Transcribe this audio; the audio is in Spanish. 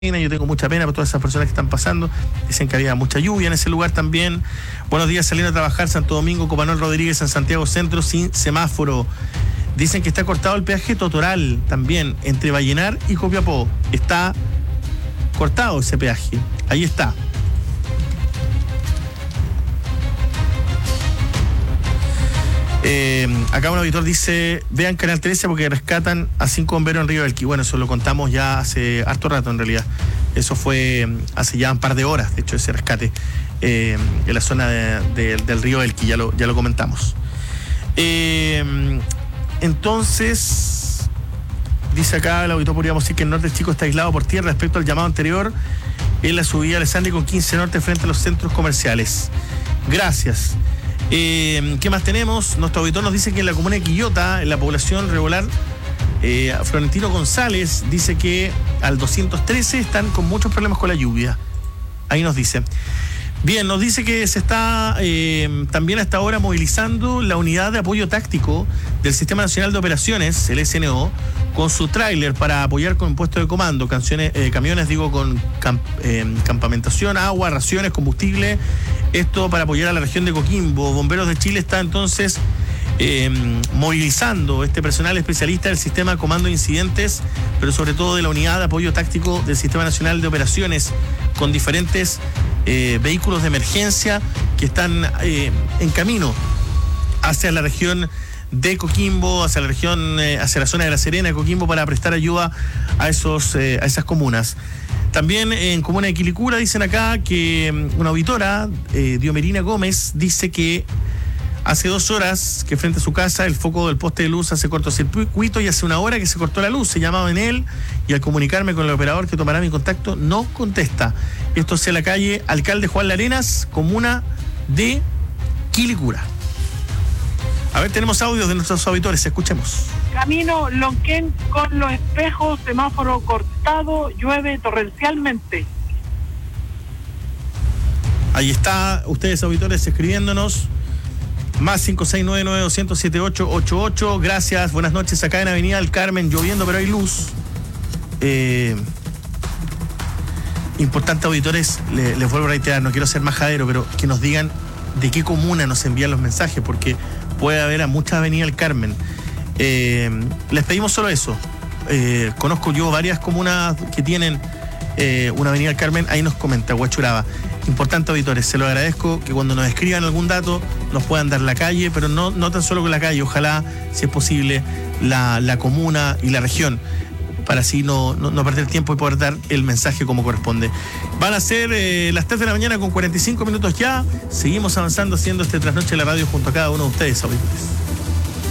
Yo tengo mucha pena por todas esas personas que están pasando. Dicen que había mucha lluvia en ese lugar también. Buenos días, saliendo a trabajar Santo Domingo, Copanol Rodríguez en Santiago Centro sin semáforo. Dicen que está cortado el peaje Totoral también, entre Vallenar y Copiapó. Está cortado ese peaje. Ahí está. Acá un auditor dice: vean Canal 13 porque rescatan a 5 bomberos en Río Elqui. Bueno, eso lo contamos ya hace harto rato en realidad. Eso fue hace ya un par de horas, de hecho, ese rescate en la zona del Río Elqui, ya lo comentamos. Entonces, dice acá el auditor, podríamos decir que el norte chico está aislado por tierra respecto al llamado anterior en la subida Alessandri con 15 norte frente a los centros comerciales. Gracias. ¿Qué más tenemos? Nuestro auditor nos dice que en la comuna de Quillota, en la población regular, Florentino González dice que al 213 están con muchos problemas con la lluvia. Ahí nos dice. Bien, nos dice que se está también hasta ahora movilizando la unidad de apoyo táctico del Sistema Nacional de Operaciones, el SNO, con su tráiler para apoyar con puestos de comando, camiones con campamentación, agua, raciones, combustible. Esto para apoyar a la región de Coquimbo. Bomberos de Chile está entonces movilizando este personal especialista del sistema Comando de Incidentes, pero sobre todo de la unidad de apoyo táctico del Sistema Nacional de Operaciones, con diferentes vehículos de emergencia que están en camino hacia la región de Coquimbo, hacia la región, hacia la zona de La Serena de Coquimbo, para prestar ayuda a esas comunas. También en comuna de Quilicura dicen acá que una auditora, Diomerina Gómez, dice que hace 2 horas que frente a su casa el foco del poste de luz hace cortocircuito y hace 1 hora que se cortó la luz. Se llamaba en él y al comunicarme con el operador que tomará mi contacto no contesta. Esto es en la calle Alcalde Juan Larenas, comuna de Quilicura. A ver, tenemos audios de nuestros auditores, escuchemos. Camino Lonquén con los espejos, semáforo cortado, llueve torrencialmente. Ahí está, ustedes auditores escribiéndonos. Más 569-9207-888. Gracias, buenas noches. Acá en Avenida del Carmen, lloviendo, pero hay luz. Importante, auditores, les vuelvo a reiterar, no quiero ser majadero, pero que nos digan de qué comuna nos envían los mensajes, porque puede haber a muchas Avenida del Carmen. Les pedimos solo eso. Conozco yo varias comunas que tienen una Avenida del Carmen. Ahí nos comenta Huachuraba. Importante, auditores, se lo agradezco que cuando nos escriban algún dato nos puedan dar la calle, pero no tan solo con la calle, ojalá, si es posible, la comuna y la región, para así no perder tiempo y poder dar el mensaje como corresponde. Van a ser las 3 de la mañana con 45 minutos ya. Seguimos avanzando haciendo este trasnoche de la radio junto a cada uno de ustedes, auditores.